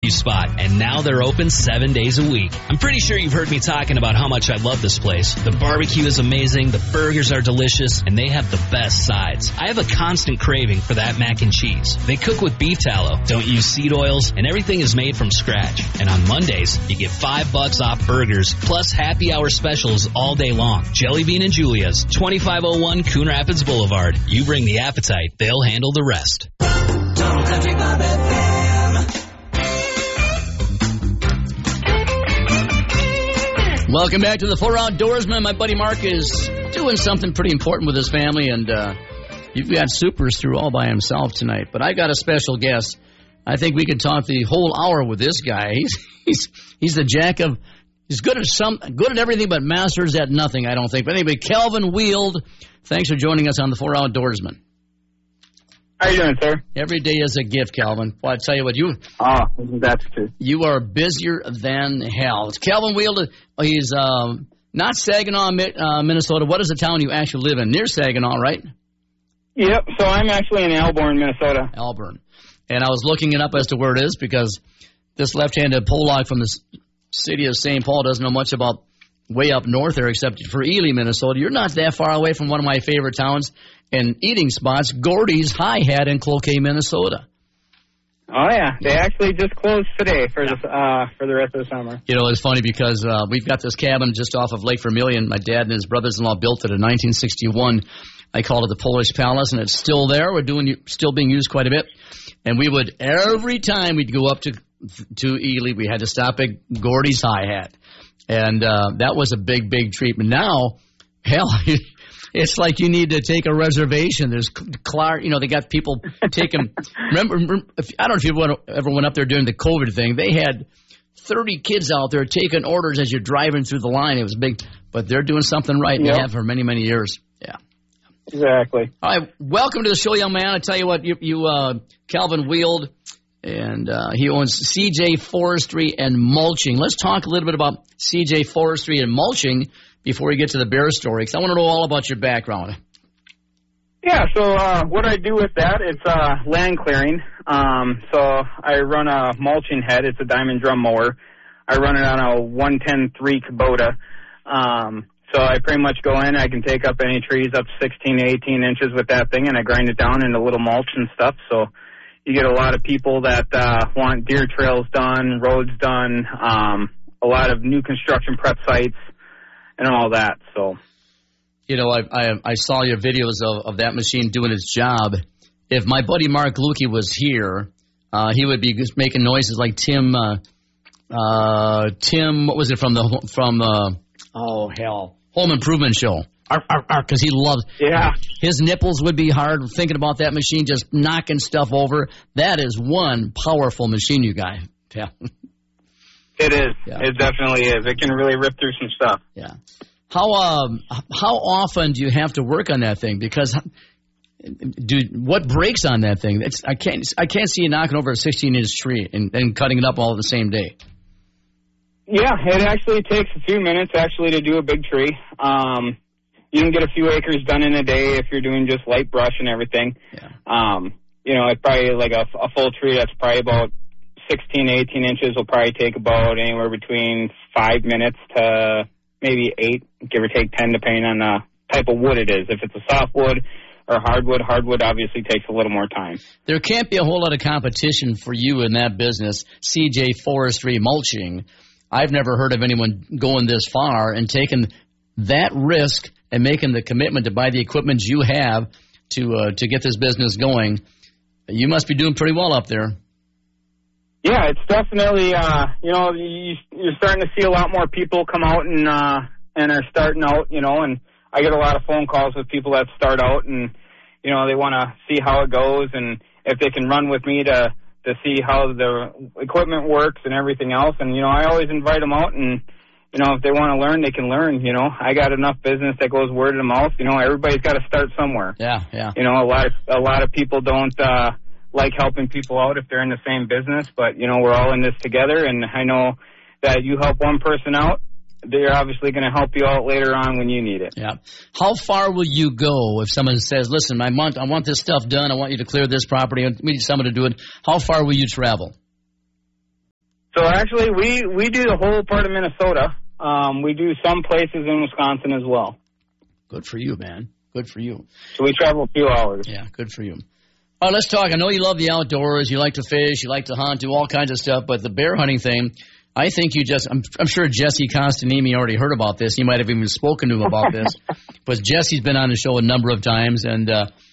spot, and now they're open 7 days a week. I'm pretty sure you've heard me talking about how much I love this place. The barbecue is amazing, the burgers are delicious, and they have the best sides. I have a constant craving for that mac and cheese. They cook with beef tallow, don't use seed oils, and everything is made from scratch. And on Mondays, you get $5 off burgers, plus happy hour specials all day long. Jelly Bean and Julia's, 2501 Coon Rapids Boulevard. You bring the appetite, they'll handle the rest. Total Country Club FM. Welcome back to the Four Outdoorsman. My buddy Mark is doing something pretty important with his family, and you've got supers through all by himself tonight. But I got a special guest. I think we could talk the whole hour with this guy. He's the jack of. He's good at everything, but masters at nothing. I don't think. But anyway, Calvin Weald, thanks for joining us on the Four Outdoorsman. How you doing, sir? Every day is a gift, Calvin. Well, I tell you what, That's true. you are busier than hell. It's Calvin Weald. He's not Saginaw, Minnesota. What is the town you actually live in? Near Saginaw, right? Yep, so I'm actually in Elburn, Minnesota. Elburn. And I was looking it up as to where it is because this left-handed Pollock from the city of St. Paul doesn't know much about way up north there except for Ely, Minnesota. You're not that far away from one of my favorite towns and eating spots, Gordy's Hi Hat in Cloquet, Minnesota. Oh, yeah. They actually just closed today for the rest of the summer. You know, it's funny because we've got this cabin just off of Lake Vermilion. My dad and his brothers-in-law built it in 1961. I called it the Polish Palace, and it's still there. Still being used quite a bit. And we would, every time we'd go up to Ely, we had to stop at Gordy's Hi Hat. And that was a big, big treat. But now, hell, it's like you need to take a reservation. There's they got people taking. Remember, I don't know if you ever went up there during the COVID thing. They had 30 kids out there taking orders as you're driving through the line. It was big, but they're doing something right. Yep. They have for many, many years. Yeah, exactly. All right, welcome to the show, young man. I tell you what, you Calvin Weald, and he owns CJ Forestry and Mulching. Let's talk a little bit about CJ Forestry and Mulching before we get to the bear story, because I want to know all about your background. Yeah, so what I do with that, it's land clearing. So I run a mulching head. It's a diamond drum mower. I run it on a 110-3 Kubota. So I pretty much go in. I can take up any trees up 16 to 18 inches with that thing, and I grind it down into little mulch and stuff. So you get a lot of people that want deer trails done, roads done, a lot of new construction prep sites, and all that. So, you know, I saw your videos of that machine doing its job. If my buddy Mark Lukey was here, he would be just making noises like Tim. What was it from Home Improvement Show? Because he loves. Yeah. His nipples would be hard thinking about that machine just knocking stuff over. That is one powerful machine, you guys. Yeah. It is. Yeah. It definitely is. It can really rip through some stuff. Yeah. How often do you have to work on that thing? Because what breaks on that thing? I can't see you knocking over a 16-inch tree and cutting it up all the same day. Yeah, it actually takes a few minutes actually to do a big tree. You can get a few acres done in a day if you're doing just light brush and everything. Yeah. It's probably like a full tree that's probably about 16 to 18 inches will probably take about anywhere between 5 minutes to maybe 8, give or take 10, depending on the type of wood it is. If it's a softwood or hardwood obviously takes a little more time. There can't be a whole lot of competition for you in that business, CJ Forestry Mulching. I've never heard of anyone going this far and taking that risk and making the commitment to buy the equipment you have to get this business going. You must be doing pretty well up there. Yeah, it's definitely, you're starting to see a lot more people come out and are starting out, and I get a lot of phone calls with people that start out and, they want to see how it goes and if they can run with me to see how the equipment works and everything else. And, I always invite them out and, if they want to learn, they can learn, I got enough business that goes word of mouth. Everybody's got to start somewhere. Yeah, yeah. A lot of people don't like helping people out if they're in the same business, but, we're all in this together, and I know that you help one person out, they're obviously going to help you out later on when you need it. Yeah. How far will you go if someone says, listen, I want this stuff done, I want you to clear this property, we need someone to do it. How far will you travel? So actually, we do the whole part of Minnesota. We do some places in Wisconsin as well. Good for you, man. Good for you. So we travel a few hours. Yeah, good for you. All right, let's talk. I know you love the outdoors. You like to fish. You like to hunt, do all kinds of stuff. But the bear hunting thing, I think you just – I'm sure Jesse Constanini already heard about this. You might have even spoken to him about this. But Jesse's been on the show a number of times, and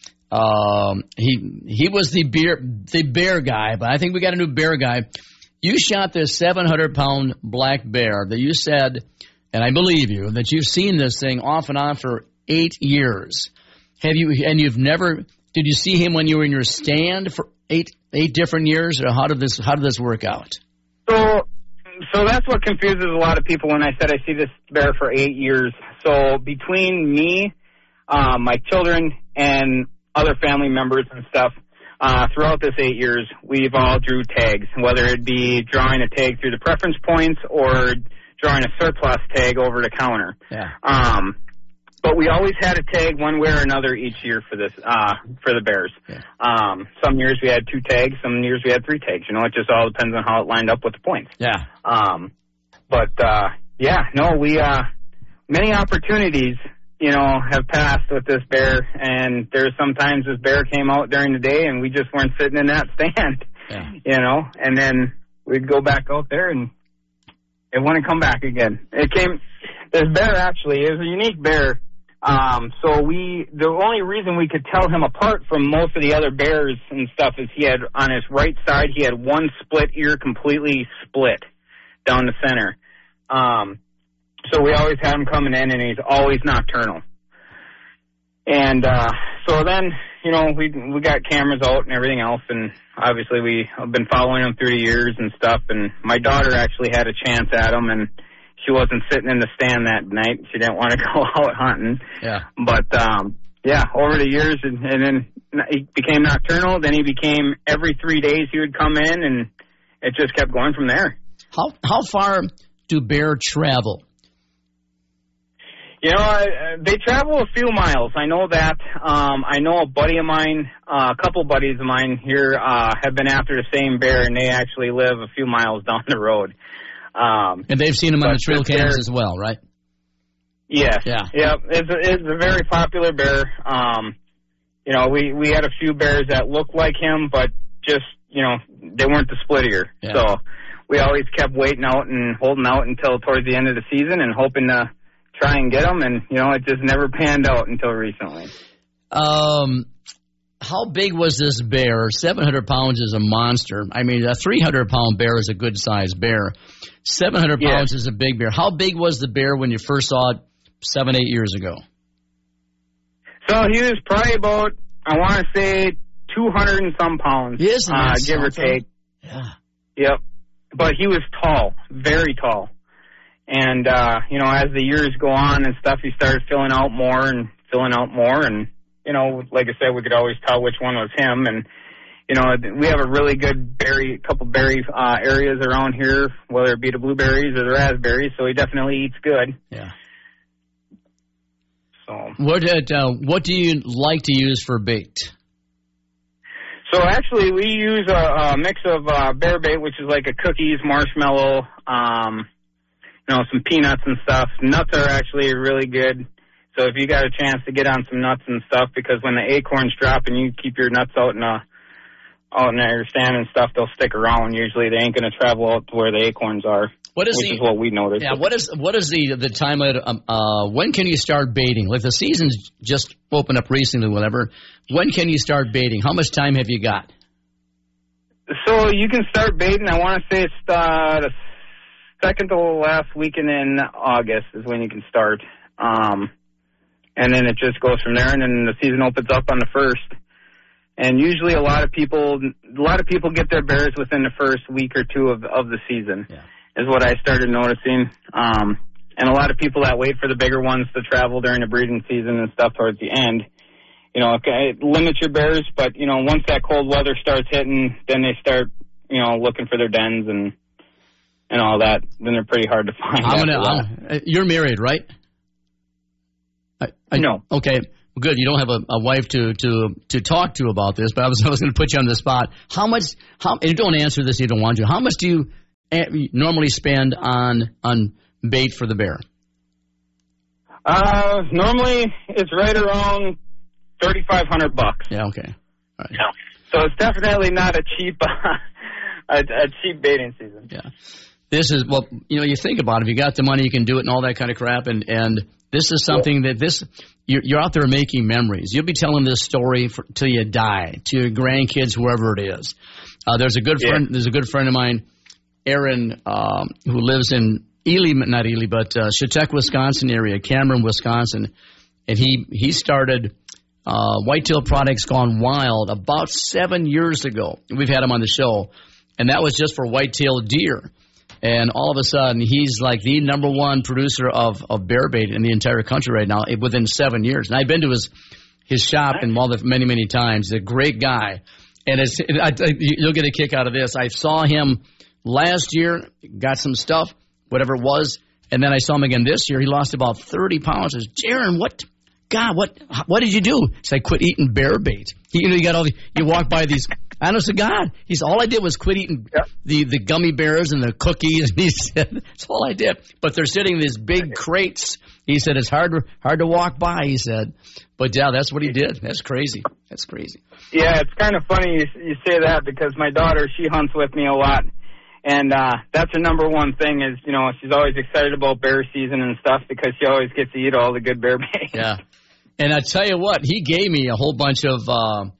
he was the bear guy. But I think we got a new bear guy. You shot this 700-pound black bear that you said, and I believe you, that you've seen this thing off and on for 8 years. Have you? And you've never – did you see him when you were in your stand for eight different years, or how did this work out? So that's what confuses a lot of people when I said I see this bear for 8 years. So between me, my children, and other family members and stuff, throughout this 8 years, we've all drew tags, whether it be drawing a tag through the preference points or drawing a surplus tag over the counter. Yeah. But we always had a tag one way or another each year for this, for the bears. Yeah. Some years we had 2 tags, some years we had 3 tags. You know, it just all depends on how it lined up with the points. Yeah. We many opportunities, you know, have passed with this bear, and there's sometimes this bear came out during the day and we just weren't sitting in that stand. Yeah. You know, and then we'd go back out there and it wouldn't come back again. This bear actually is a unique bear. The only reason we could tell him apart from most of the other bears and stuff is he had, on his right side, he had one split ear completely split down the center. So we always had him coming in, and he's always nocturnal. And, so then, you know, we got cameras out and everything else, and obviously we have been following him through the years and stuff, and my daughter actually had a chance at him, and she wasn't sitting in the stand that night. She didn't want to go out hunting. Yeah. But, over the years, and then he became nocturnal. Then he became every 3 days he would come in, and it just kept going from there. How far do bear travel? You know, they travel a few miles. I know that. I know a buddy of mine, a couple buddies of mine here have been after the same bear, and they actually live a few miles down the road. And they've seen him on the trail cams as well, right? Yes. Yeah. Yep. It's a very popular bear. You know, we had a few bears that looked like him, but just, you know, they weren't the split ear. Yeah. So we always kept waiting out and holding out until towards the end of the season and hoping to try and get them. And, you know, it just never panned out until recently. How big was this bear? 700 pounds is a monster. I mean, a 300-pound bear is a good-sized bear. 700 pounds is a big bear. How big was the bear when you first saw it 7-8 years ago? So he was probably about, I want to say, 200 and some pounds, give or take. Yeah. Yep. But he was tall, very tall. And, you know, as the years go on and stuff, he started filling out more. And, you know, like I said, we could always tell which one was him. And, you know, we have a really good couple berry areas around here, whether it be the blueberries or the raspberries. So he definitely eats good. Yeah. So what do you like to use for bait? So actually, we use a mix of bear bait, which is like a cookies, marshmallow, you know, some peanuts and stuff. Nuts are actually really good. So if you got a chance to get on some nuts and stuff, because when the acorns drop and you keep your nuts out in your stand and stuff, they'll stick around. Usually they ain't going to travel out to where the acorns are. Which is what we noticed. Yeah. What is the time of when can you start baiting? Like the season's just opened up recently, whatever. When can you start baiting? How much time have you got? So you can start baiting. I want to say it's the second to last weekend in August is when you can start. And then it just goes from there, and then the season opens up on the 1st. And usually a lot of people get their bears within the first week or two of the season. Yeah. Is what I started noticing. And a lot of people that wait for the bigger ones to travel during the breeding season and stuff towards the end, you know, it limits your bears, but, you know, once that cold weather starts hitting, then they start, you know, looking for their dens and all that. Then they're pretty hard to find. You're married, right? No. Okay. Good. You don't have a wife to talk to about this, but I was going to put you on the spot. And you don't answer this if you don't want to. How much do normally spend on bait for the bear? Normally it's right around $3,500. Yeah, okay. All right. Yeah. So it's definitely not a cheap a cheap baiting season. Yeah. This is, well, you think about it. If you got the money, you can do it and all that kind of crap. And this is something that you're out there making memories. You'll be telling this story till you die, to your grandkids, whoever it is. There's a good friend. There's a good friend of mine, Aaron, who lives in Chautauqua, Wisconsin area, Cameron, Wisconsin, and he started Whitetail Products Gone Wild about 7 years ago. We've had him on the show, and that was just for whitetail deer. And all of a sudden, he's like the number one producer of bear bait in the entire country right now within 7 years. And I've been to his shop in Walden many, many times. He's a great guy. And you'll get a kick out of this. I saw him last year, got some stuff, whatever it was, and then I saw him again this year. He lost about 30 pounds. I said, Jaron, what what did you do? He said, I quit eating bear bait. You got you walk by these, honest to God, all I did was quit eating the gummy bears and the cookies. And he said, that's all I did. But they're sitting in these big crates. He said, it's hard to walk by, he said. But, yeah, that's what he did. That's crazy. That's crazy. Yeah, it's kind of funny you say that because my daughter, she hunts with me a lot. And that's her number one thing is, she's always excited about bear season and stuff because she always gets to eat all the good bear bait. Yeah. And I tell you what, he gave me a whole bunch of,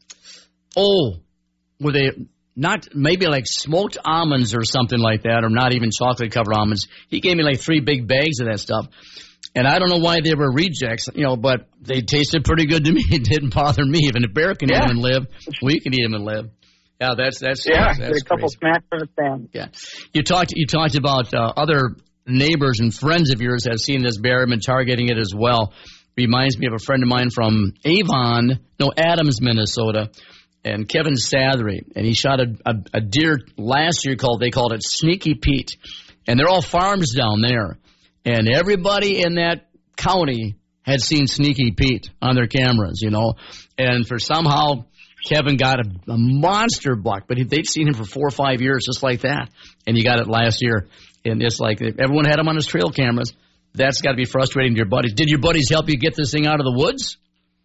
were they not maybe like smoked almonds or something like that, or not even chocolate-covered almonds. He gave me like 3 big bags of that stuff. And I don't know why they were rejects, but they tasted pretty good to me. It didn't bother me. Even a bear can eat them and live. We can eat them and live. Yeah, that's a couple snacks for the family. Yeah, you talked about other neighbors and friends of yours have seen this bear and been targeting it as well. Reminds me of a friend of mine from Adams, Minnesota, and Kevin Sathery, and he shot a deer last year they called it Sneaky Pete, and they're all farms down there, and everybody in that county had seen Sneaky Pete on their cameras, and for somehow Kevin got a monster buck, but they'd seen him for 4 or 5 years just like that, and he got it last year, and it's like everyone had him on his trail cameras. That's got to be frustrating to your buddies. Did your buddies help you get this thing out of the woods?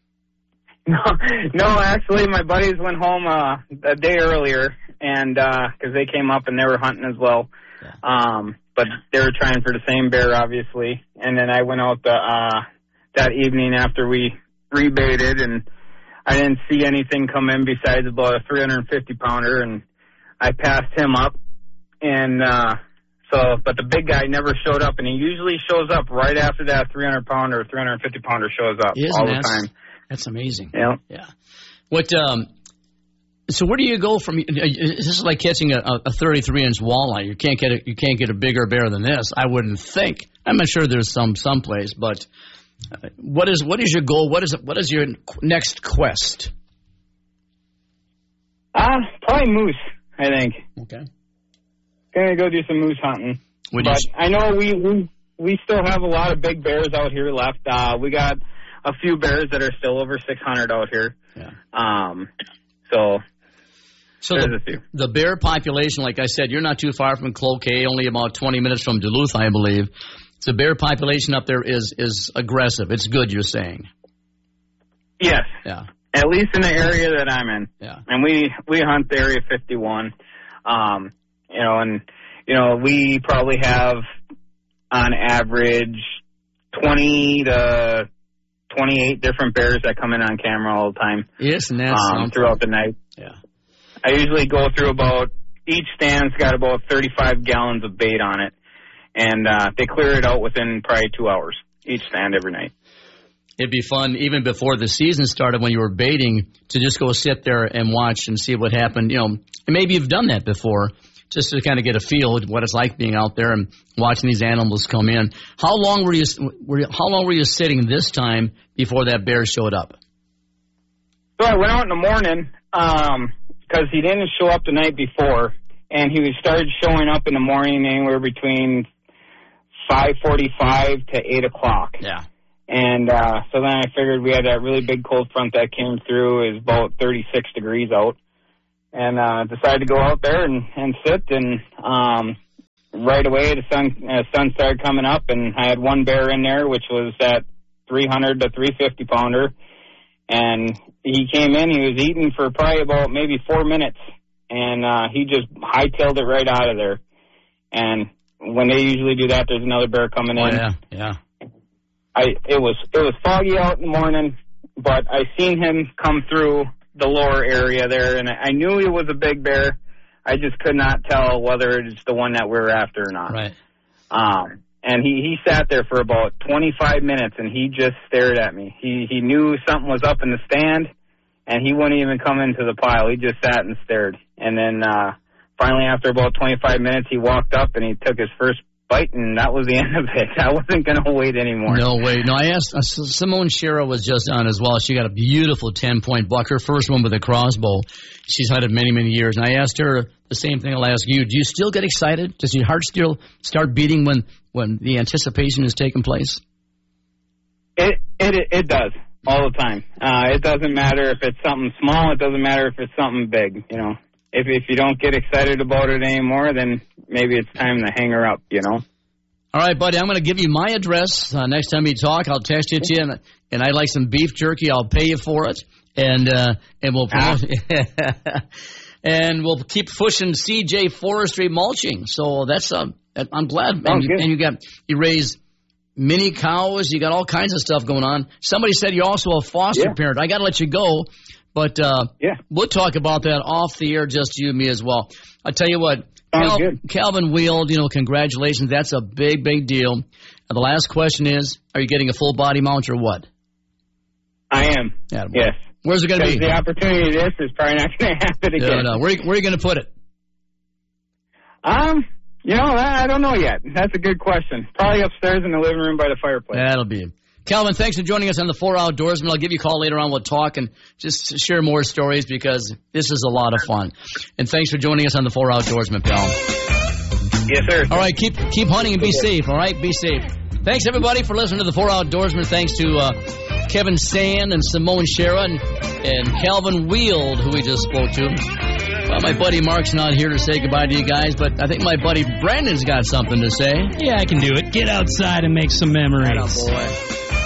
No, actually, my buddies went home a day earlier, and because they came up and they were hunting as well. Yeah. But they were trying for the same bear, obviously. And then I went out that evening after we rebaited, and I didn't see anything come in besides about a 350-pounder, and I passed him up. And but the big guy never showed up, and he usually shows up right after that 300-pounder or 350-pounder shows up all the time. That's amazing. Yeah. Yeah. What? So where do you go from? This is like catching a 33-inch walleye. You can't get a bigger bear than this. I wouldn't think. I'm not sure there's someplace, but what is your goal? What is your next quest? Probably moose, I think. Okay. Gonna go do some moose hunting. But I know we still have a lot of big bears out here left. We got a few bears that are still over 600 out here. Yeah. So there's a few. The bear population, like I said, you're not too far from Cloquet, only about 20 minutes from Duluth, I believe. The bear population up there is aggressive. It's good, you're saying. Yes. Yeah. At least in the area that I'm in. Yeah. And we hunt the Area 51. We probably have on average 20 to 28 different bears that come in on camera all the time. Yes, and that's throughout the night. Yeah. I usually go through each stand's got about 35 gallons of bait on it, and they clear it out within probably 2 hours, each stand every night. It'd be fun, even before the season started when you were baiting, to just go sit there and watch and see what happened. And maybe you've done that before, just to kind of get a feel of what it's like being out there and watching these animals come in. How long were you sitting this time before that bear showed up? So I went out in the morning because he didn't show up the night before, and he started showing up in the morning anywhere between 5:45 to 8 o'clock. Yeah. And so then I figured we had that really big cold front that came through. It was about 36 degrees out. And decided to go out there and sit. And right away, the sun started coming up, and I had one bear in there, which was that 300 to 350 pounder. And he came in, he was eating for probably about maybe 4 minutes, and he just hightailed it right out of there. And when they usually do that, there's another bear coming in. Yeah. It was foggy out in the morning, but I seen him come through the lower area there, and I knew he was a big bear. I just could not tell whether it's the one that we were after or not. Right. And he sat there for about 25 minutes, and he just stared at me. He knew something was up in the stand, and he wouldn't even come into the pile. He just sat and stared. And then finally, after about 25 minutes, he walked up, and he took his first bite, and that was the end of it. I wasn't going to wait anymore. No way. No, I asked, Simone Shera was just on as well. She got a beautiful 10-point buck, her first one with a crossbow. She's hunted many, many years. And I asked her the same thing I'll ask you. Do you still get excited? Does your heart still start beating when the anticipation is taking place? It does all the time. It doesn't matter if it's something small. It doesn't matter if it's something big. You know, if you don't get excited about it anymore, then maybe it's time to hang her up. You know. All right, buddy. I'm going to give you my address next time we talk. I'll text it to you, and I'd like some beef jerky. I'll pay you for it, and we'll and we'll keep pushing CJ Forestry mulching. So that's I'm glad. And you raise mini cows. You got all kinds of stuff going on. Somebody said you're also a foster parent. I got to let you go, but we'll talk about that off the air, just you and me as well. I tell you what, Calvin Weald, congratulations. That's a big, big deal. And the last question is, are you getting a full body mount or what? I am. Yes. Where's it going to be? The opportunity of this is probably not going to happen again. No. Where are you going to put it? I don't know yet. That's a good question. Probably upstairs in the living room by the fireplace. That'll be it. Calvin, thanks for joining us on the 4 Outdoorsman. I'll give you a call later on. We'll talk and just share more stories because this is a lot of fun. And thanks for joining us on the 4 Outdoorsman, pal. Yes, sir. All right, keep hunting and be safe, all right? Be safe. Thanks, everybody, for listening to the 4 Outdoorsman. Thanks to Kevin Sand and Simone Shera and Calvin Weald, who we just spoke to. Well, my buddy Mark's not here to say goodbye to you guys, but I think my buddy Brandon's got something to say. Yeah, I can do it. Get outside and make some memories. Atta boy.